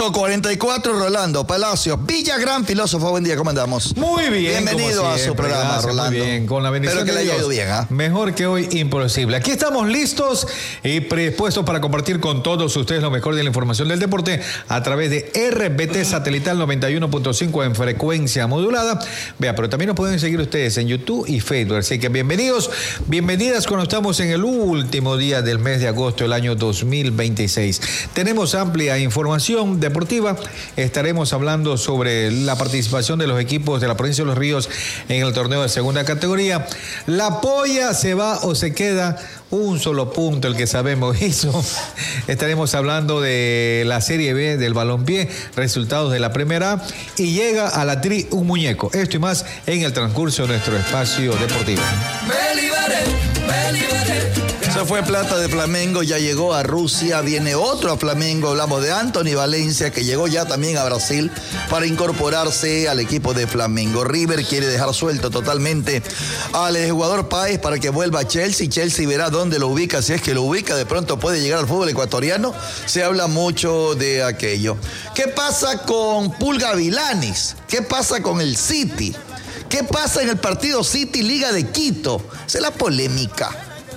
44, Rolando Palacios, Villagrán, filósofo, buen día, ¿cómo andamos? Muy bien. Bienvenido a su programa, gracias, Rolando. Muy bien, con la bendición Espero que de le haya Dios. ido bien, ¿eh? Mejor que hoy, imposible. Aquí estamos listos y predispuestos para compartir con todos ustedes lo mejor de la información del deporte a través de RBT Satelital 91.5 en frecuencia modulada. Vea, pero también nos pueden seguir ustedes en YouTube y Facebook. Así que bienvenidos, bienvenidas cuando estamos en el último día del mes de agosto del año 2026. Tenemos amplia información deportiva. Estaremos hablando sobre la participación de los equipos de la provincia de Los Ríos en el torneo de segunda categoría. La polla se va o se queda, un solo punto el que sabemos eso. Estaremos hablando de la Serie B del balompié, resultados de la Primera A, y llega a la Tri un muñeco. Esto y más en el transcurso de nuestro espacio deportivo. Me liberé. Eso fue plata de Flamengo, ya llegó a Rusia, viene otro a Flamengo, hablamos de Anthony Valencia, que llegó ya también a Brasil para incorporarse al equipo de Flamengo. River quiere dejar suelto totalmente al jugador Páez para que vuelva a Chelsea. Chelsea verá dónde lo ubica, si es que lo ubica, de pronto puede llegar al fútbol ecuatoriano. Se habla mucho de aquello. ¿Qué pasa con Pulga Vilanis? ¿Qué pasa con el City? ¿Qué pasa en el partido City Liga de Quito? Esa es la polémica.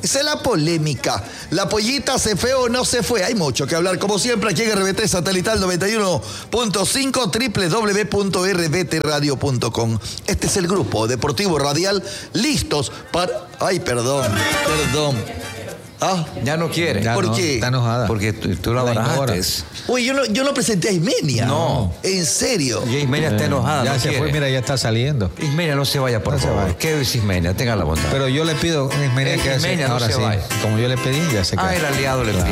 ¿La pollita se fue o no se fue? Hay mucho que hablar, como siempre, aquí en RBT Satelital 91.5, www.rbtradio.com. Este es el grupo deportivo radial, listos para... Ay, perdón. ¿Ah? Ya no quiere. ¿Por qué? Está enojada. Porque tú la barajaste. Uy, yo no presenté a Ismenia. No. ¿En serio? Y Ismenia está enojada. Ya no se quiere. fue, mira, ya está saliendo. Ismenia, no se vaya, por No se favor. vaya. ¿Qué es Ismenia? Tenga la bondad. Pero yo le pido a Ismenia que Ismenia no ahora se sí. vaya. Como yo le pedí, ya se queda. El aliado le pidió.